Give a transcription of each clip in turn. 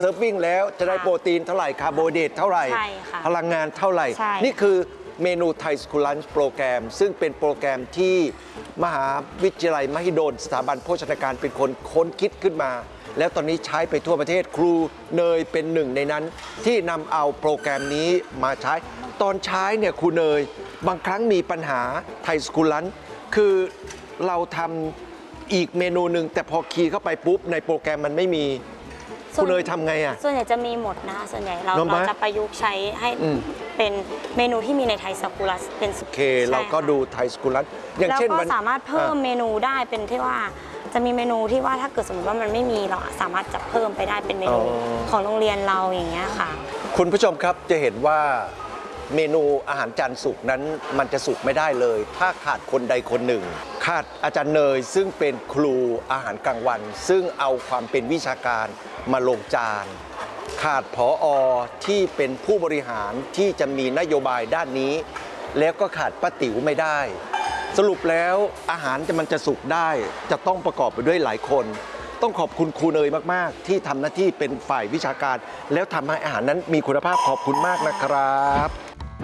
เซิร์ฟวิ่งแล้วจะได้โปรตีนเท่าไหร่คาร์โบไฮเดรตเท่าไหร่พลังงานเท่าไหร่นี่คือเมนูไทยสคูลันช์โปรแกรมซึ่งเป็นโปรแกรมที่มหาวิทยาลัยมหิดลสถาบันโภชนาการเป็นคนค้นคิดขึ้นมาแล้วตอนนี้ใช้ไปทั่วประเทศครูเนยเป็นหนึ่งในนั้นที่นำเอาโปรแกรมนี้มาใช้ตอนใช้เนี่ยครูเนยบางครั้งมีปัญหาไทยสคูลันช์คือเราทำอีกเมนูหนึ่งแต่พอคีย์เข้าไปปุ๊บในโปรแกรมมันไม่มีคุณเนยทำไงอ่ะส่วนใหญ่จะมีหมดนะคะส่วนใหญ่เราจะประยุกต์ใช้ให้เป็นเมนูที่มีในไทยสคูลัสเป็นโอเคเราก็ดูไทยสคูลัสอย่างเช่นเราก็สามารถเพิ่มเมนูได้เป็นที่ว่าจะมีเมนูที่ว่าถ้าเกิดสมมติว่ามันไม่มีเราสามารถจะเพิ่มไปได้เป็นเมนูของโรงเรียนเราอย่างเงี้ยค่ะคุณผู้ชมครับจะเห็นว่าเมนูอาหารจานสุกนั้นมันจะสุกไม่ได้เลยถ้าขาดคนใดคนหนึ่งขาดอาจารย์เนยซึ่งเป็นครูอาหารกลางวันซึ่งเอาความเป็นวิชาการมาลงจานขาดผอ.ที่เป็นผู้บริหารที่จะมีนโยบายด้านนี้แล้วก็ขาดป้าติ๋วไม่ได้สรุปแล้วอาหารมันจะสุกได้จะต้องประกอบไปด้วยหลายคนต้องขอบคุณครูเนยมากๆที่ทำหน้าที่เป็นฝ่ายวิชาการแล้วทำให้อาหารนั้นมีคุณภาพขอบคุณมากนะครับ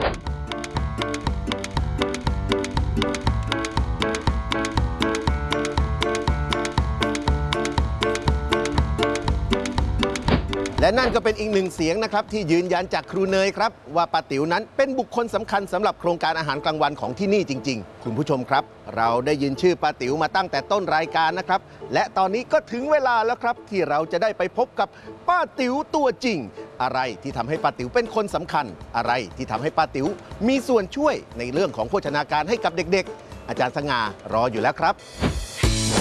และนั่นก็เป็นอีกหนึ่งเสียงนะครับที่ยืนยันจากครูเนยครับว่าป้าติ๋วนั้นเป็นบุคคลสำคัญสำหรับโครงการอาหารกลางวันของที่นี่จริงๆคุณผู้ชมครับเราได้ยินชื่อป้าติ๋วมาตั้งแต่ต้นรายการนะครับและตอนนี้ก็ถึงเวลาแล้วครับที่เราจะได้ไปพบกับป้าติ๋วตัวจริงอะไรที่ทำให้ป้าติ๋วเป็นคนสำคัญอะไรที่ทำให้ป้าติ๋วมีส่วนช่วยในเรื่องของโภชนาการให้กับเด็กๆอาจารย์สง่ารออยู่แล้วครับ